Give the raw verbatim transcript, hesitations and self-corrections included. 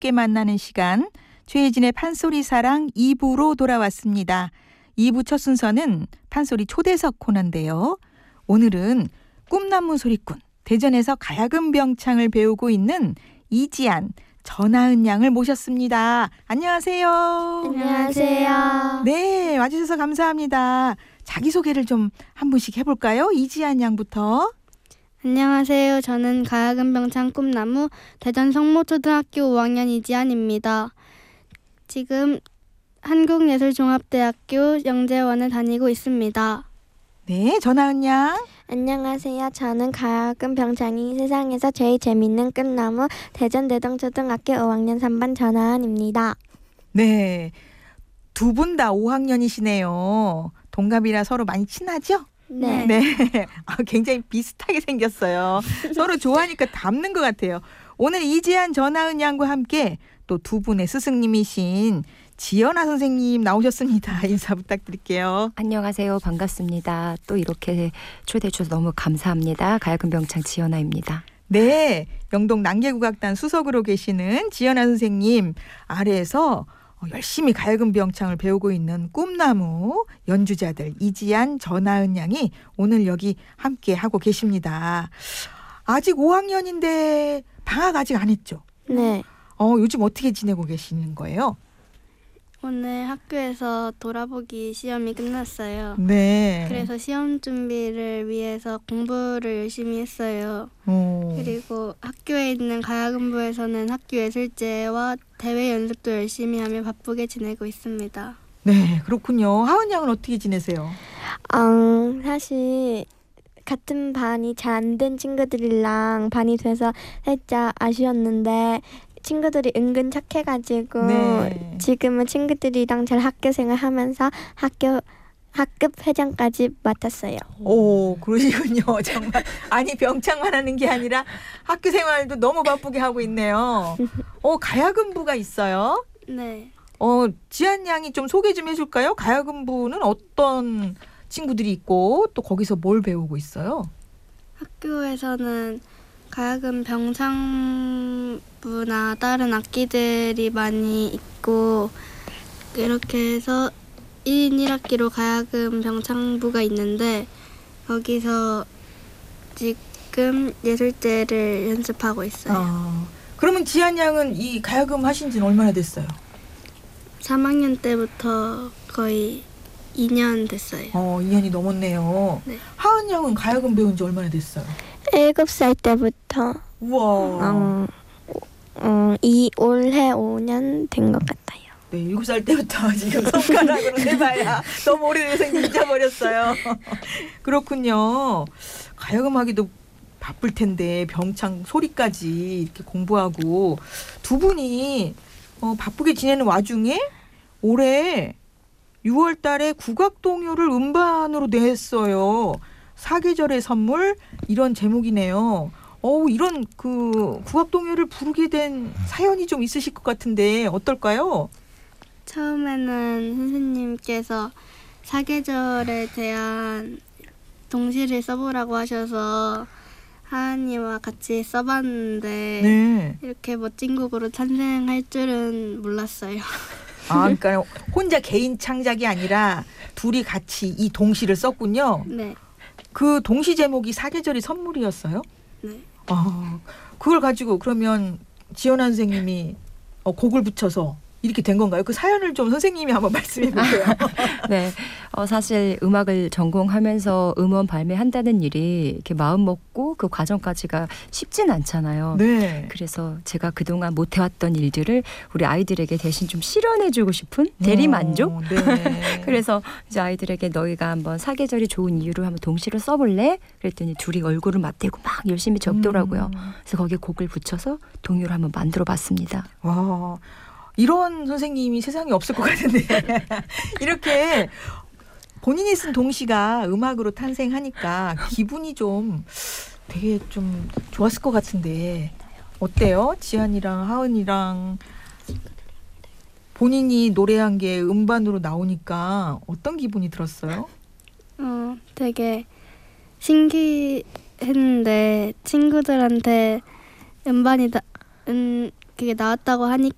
함께 만나는 시간, 최혜진의 판소리 사랑 이 부로 돌아왔습니다. 이 부 첫 순서는 판소리 초대석 코너인데요. 오늘은 꿈나무 소리꾼, 대전에서 가야금 병창을 배우고 있는 이지안, 전하은 양을 모셨습니다. 안녕하세요. 안녕하세요. 네, 와주셔서 감사합니다. 자기소개를 좀 한 분씩 해볼까요? 이지안 양부터. 안녕하세요. 저는 가야금 병창 꿈나무 대전 성모초등학교 오 학년 이지안입니다. 지금 한국예술종합대학교 영재원에 다니고 있습니다. 네, 전하은 양. 안녕하세요. 저는 가야금 병창이 세상에서 제일 재밌는 꿈나무 대전 대동초등학교 오 학년 삼 반 전하은입니다. 네, 두 분 다 오 학년이시네요. 동갑이라 서로 많이 친하죠? 네. 네. 아, 굉장히 비슷하게 생겼어요. 서로 좋아하니까 닮는 것 같아요. 오늘 이지안, 전하은 양과 함께 또 두 분의 스승님이신 지연아 선생님 나오셨습니다. 인사 부탁드릴게요. 안녕하세요. 반갑습니다. 또 이렇게 초대해 주셔서 너무 감사합니다. 가야금 병창 지연아입니다. 네, 영동 난개국악단 수석으로 계시는 지연아 선생님 아래에서 열심히 가야금 병창을 배우고 있는 꿈나무 연주자들 이지안, 전하은 양이 오늘 여기 함께 하고 계십니다. 아직 오 학년인데 방학 아직 안 했죠? 네. 어, 요즘 어떻게 지내고 계시는 거예요? 오늘 학교에서 돌아보기 시험이 끝났어요. 네. 그래서 시험 준비를 위해서 공부를 열심히 했어요. 오. 그리고 학교에 있는 가야금부에서는 학교 예술제와 대회 연습도 열심히 하며 바쁘게 지내고 있습니다. 네, 그렇군요. 하은 양은 어떻게 지내세요? 음, 사실 같은 반이 잘 안 된 친구들이랑 반이 돼서 살짝 아쉬웠는데 친구들이 은근 착해가지고 네. 지금은 친구들이랑 잘 학교 생활하면서 학교 학급 회장까지 맡았어요. 오, 그러시군요. 정말. 아니, 병창만 하는 게 아니라 학교 생활도 너무 바쁘게 하고 있네요. 어, 가야금부가 있어요. 네. 어, 지안 양이 좀 소개 좀 해줄까요? 가야금부는 어떤 친구들이 있고 또 거기서 뭘 배우고 있어요? 학교에서는 가야금 병창부나 다른 악기들이 많이 있고 이렇게 해서 일 인 일 학기로 가야금 병창부가 있는데 거기서 지금 예술제를 연습하고 있어요. 아, 그러면 지안 양은 이 가야금 하신 지는 얼마나 됐어요? 삼 학년 때부터 거의 이 년 됐어요. 어, 이 년이 넘었네요. 네. 하은 양은 가야금 배운 지 얼마나 됐어요? 일곱 살 때부터 우와. 음, 음, 이 올해 오 년 된 것 같아요. 네, 일곱 살 때부터 지금 손가락으로 해봐야 너무 오래돼서 잊어버렸어요. 그렇군요. 가야금 하기도 바쁠 텐데 병창 소리까지 이렇게 공부하고 두 분이 어, 바쁘게 지내는 와중에 올해 유월 달에 국악동요를 음반으로 냈어요. 사계절의 선물 이런 제목이네요. 어우, 이런 그 국악동요를 부르게 된 사연이 좀 있으실 것 같은데 어떨까요? 처음에는 선생님께서 사계절에 대한 동시를 써보라고 하셔서 하은이와 같이 써봤는데 네. 이렇게 멋진 곡으로 탄생할 줄은 몰랐어요. 아, 그러니까 혼자 개인 창작이 아니라 둘이 같이 이 동시를 썼군요. 네. 그 동시 제목이 사계절이 선물이었어요? 네. 아, 그걸 가지고 그러면 지연아 선생님이 어, 곡을 붙여서 이렇게 된 건가요? 그 사연을 좀 선생님이 한번 말씀해 보세요. 네, 어, 사실 음악을 전공하면서 음원 발매한다는 일이 이렇게 마음 먹고 그 과정까지가 쉽진 않잖아요. 네. 그래서 제가 그동안 못해왔던 일들을 우리 아이들에게 대신 좀 실현해주고 싶은 대리만족? 어, 네. 그래서 이제 아이들에게 너희가 한번 사계절이 좋은 이유로 한번 동시를 써볼래? 그랬더니 둘이 얼굴을 맞대고 막 열심히 적더라고요. 음. 그래서 거기에 곡을 붙여서 동요를 한번 만들어봤습니다. 와, 이런 선생님이 세상에 없을 것 같은데 이렇게 본인이 쓴 동시가 음악으로 탄생하니까 기분이 좀 되게 좀 좋았을 것 같은데 어때요? 지안이랑 하은이랑 본인이 노래한 게 음반으로 나오니까 어떤 기분이 들었어요? 어, 되게 신기했는데 친구들한테 음반이 나, 음, 그게 나왔다고 하니까